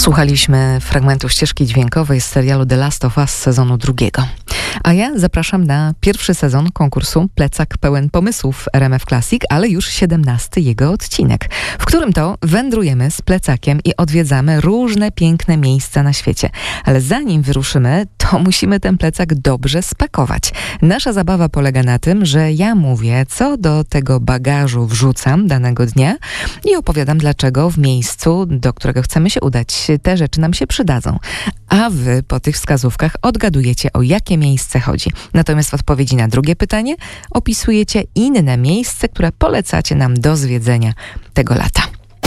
Słuchaliśmy fragmentu ścieżki dźwiękowej z serialu The Last of Us sezonu 2. A ja zapraszam na pierwszy sezon konkursu Plecak pełen pomysłów RMF Classic, ale już 17 jego odcinek, w którym to wędrujemy z plecakiem i odwiedzamy różne piękne miejsca na świecie. Ale zanim wyruszymy, to musimy ten plecak dobrze spakować. Nasza zabawa polega na tym, że ja mówię, co do tego bagażu wrzucam danego dnia i opowiadam, dlaczego w miejscu, do którego chcemy się udać, te rzeczy nam się przydadzą. A wy po tych wskazówkach odgadujecie, o jakie miejsce chodzi. Natomiast w odpowiedzi na drugie pytanie opisujecie inne miejsce, które polecacie nam do zwiedzenia tego lata.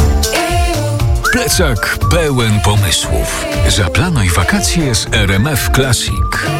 Plecak pełen pomysłów. Zaplanuj wakacje z RMF Classic.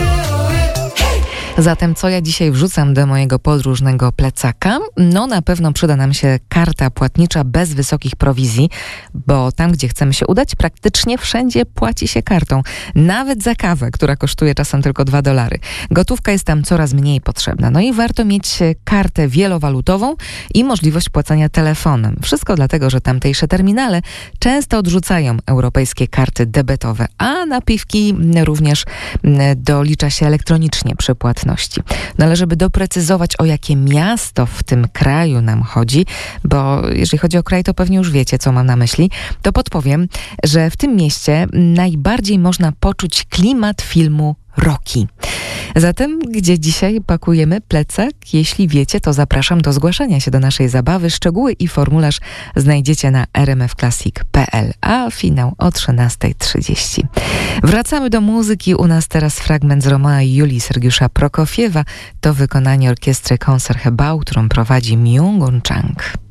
Zatem co ja dzisiaj wrzucam do mojego podróżnego plecaka? No na pewno przyda nam się karta płatnicza bez wysokich prowizji, bo tam, gdzie chcemy się udać, praktycznie wszędzie płaci się kartą. Nawet za kawę, która kosztuje czasem tylko $2. Gotówka jest tam coraz mniej potrzebna. No i warto mieć kartę wielowalutową i możliwość płacenia telefonem. Wszystko dlatego, że tamtejsze terminale często odrzucają europejskie karty debetowe, a napiwki również dolicza się elektronicznie przy płatności. No ale żeby doprecyzować, o jakie miasto w tym kraju nam chodzi, bo jeżeli chodzi o kraj, to pewnie już wiecie, co mam na myśli, to podpowiem, że w tym mieście najbardziej można poczuć klimat filmu Rocky. Zatem, gdzie dzisiaj pakujemy plecak? Jeśli wiecie, to zapraszam do zgłaszania się do naszej zabawy. Szczegóły i formularz znajdziecie na rmfclassic.pl, a finał o 13:30. Wracamy do muzyki. U nas teraz fragment z Romea i Julii Sergiusza Prokofiewa. To wykonanie orkiestry Concert Hebao, którą prowadzi Myung-Whun Chung.